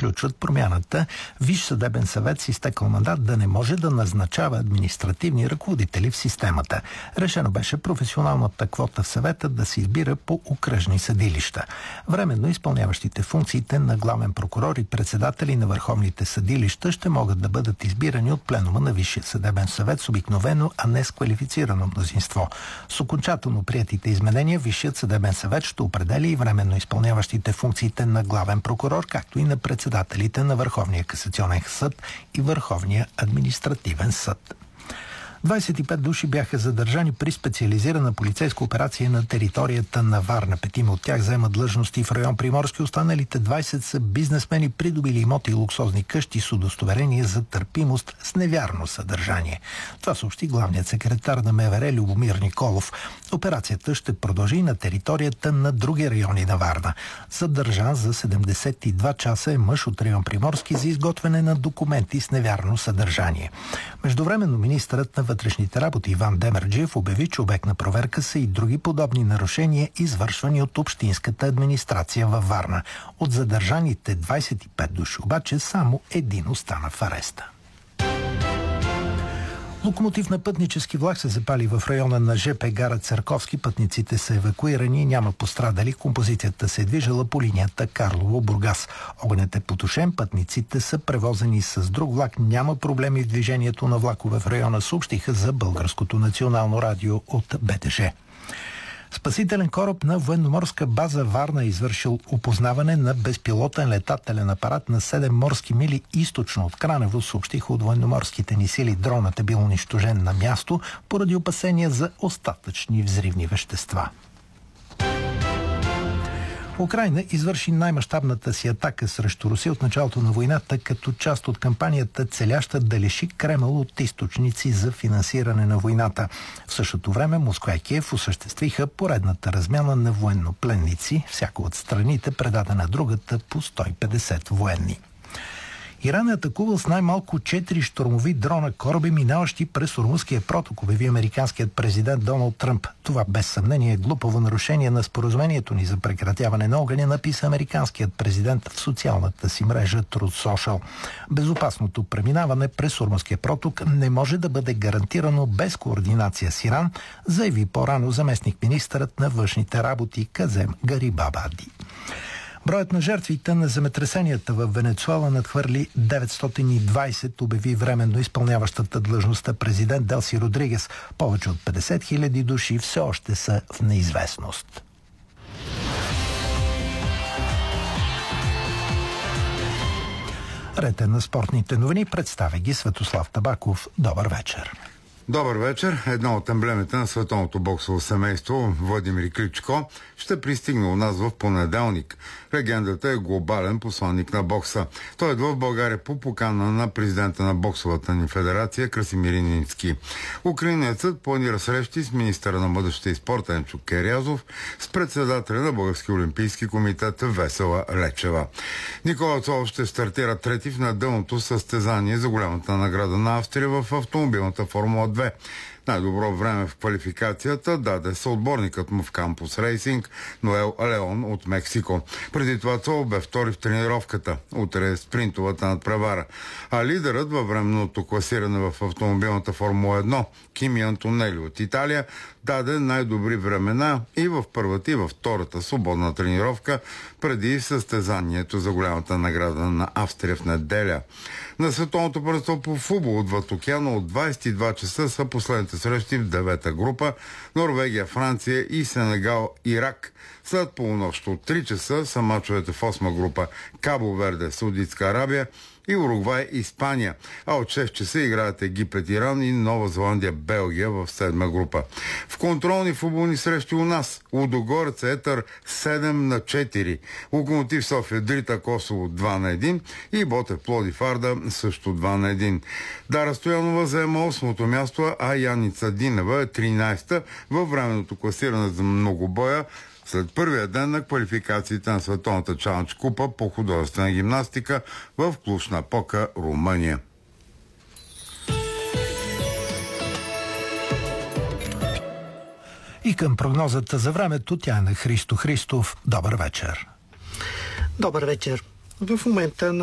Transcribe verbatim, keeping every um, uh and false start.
включват промяната Висш съдебен съвет с изтекъл мандат да не може да назначава административни ръководители в системата. Решено беше професионалната квота в съвета да се избира по окръжни съдилища. Временно изпълняващите функциите на главен прокурор и председатели на върховните съдилища ще могат да бъдат избирани от пленума на Висшия съдебен съвет с обикновено, а не с квалифицирано мнозинство. С окончателно приетите изменения Висшият съдебен съвет ще определя и временно изпълняващите функциите на главен прокурор, както и на председателите на Върховния касационен съд и Върховния административен съд. двадесет и пет души бяха задържани при специализирана полицейска операция на територията на Варна. Петима от тях заемат длъжности в район Приморски. Останалите двадесет са бизнесмени, придобили имоти и луксозни къщи с удостоверение за търпимост с невярно съдържание. Това съобщи главният секретар на МВР Любомир Николов. Операцията ще продължи на територията на други райони на Варна. Задържан за седемдесет и два часа е мъж от район Приморски за изготвяне на документи с невярно съдържание. Междувременно министърът на вътрешните работи Иван Демерджиев обяви, че обект на проверка са и други подобни нарушения, извършвани от общинската администрация във Варна. От задържаните двадесет и пет души обаче само един остана в ареста. Локомотив на пътнически влак се запали в района на ЖП гара Църковски. Пътниците са евакуирани и няма пострадали. Композицията се е движила по линията Карлово-Бургас. Огънят е потушен, пътниците са превозени с друг влак. Няма проблеми в движението на влакове в района, съобщиха за Българското национално радио от БДЖ. Спасителен кораб на военноморска база Варна е извършил опознаване на безпилотен летателен апарат на седем морски мили източно от Кранево, съобщиха от военноморските ни сили. Дронът е бил унищожен на място поради опасения за остатъчни взривни вещества. Украйна извърши най-мащабната си атака срещу Русия от началото на войната, като част от кампанията, целяща да лиши Кремъл от източници за финансиране на войната. В същото време Москва и Киев осъществиха поредната размяна на военнопленници, всяка от страните предаде на другата по сто и петдесет военни. Иран е атакувал с най-малко четири щурмови дрона кораби, минаващи през Ормузския проток, обяви американският президент Доналд Тръмп. Това без съмнение е глупаво нарушение на споразумението ни за прекратяване на огъня, написа американският президент в социалната си мрежа Truth Social. Безопасното преминаване през Ормузския проток не може да бъде гарантирано без координация с Иран, заяви по-рано заместник-министърът на външните работи Казем Гарибабади. Броят на жертвите на земетресенията в Венецуела надхвърли деветстотин и двадесет, обяви временно изпълняващата длъжността президент Делси Родригес. Повече от петдесет хиляди души все още са в неизвестност. Ред е на спортните новини, представя ги Светослав Табаков. Добър вечер. Добър вечер. Една от емблемите на световното боксово семейство, Владимир Кличко, ще пристигне у нас в понеделник. Легендата е глобален посланник на бокса. Той идва в България по покана на президента на боксовата ни федерация Красимир Нински. Украинецът планира срещи с министъра на младежта и спорта Енчо Керязов, с председателя на Български олимпийски комитет Весела Лечева. Никола Цолов ще стартира трети в неделното състезание за голямата награда на Австрия в автомобилната Формула две. Най-добро време в квалификацията даде съотборникът му в Кампус Рейсинг Ноел Леон от Мексико. Преди това Цол бе втори в тренировката. Утре е спринтовата надпревара. А лидерът във временното класиране в автомобилната Формула едно Кими Антонели от Италия даде най-добри времена и в първата и във втората свободна тренировка преди състезанието за голямата награда на Австрия в неделя. На световното първенство по футбол отвъд океана от двадесет и два часа са последните срещи в девета група. Норвегия, Франция и Сенегал, Ирак. След полунощ от три часа са мачовете в осма група Кабо Верде, Саудитска Арабия и Уругвай, Испания. А от шест часа играят Египет, Иран и Нова Зеландия, Белгия в седма група. В контролни футболни срещи у нас Лудогорец Етър седем на четири, Локомотив София Дрита Косово два на едно и Ботев Пловдив Арда също два на едно. Дара Стоянова заема осмото място, а Яница Динева е тринадесета във временното класиране за многобоя след първия ден на квалификациите на Световната чалендж купа по художествена гимнастика в Клуж-Напока, Румъния. И към прогнозата за времето, тя е на Христо Христов. Добър вечер. Добър вечер. В момента на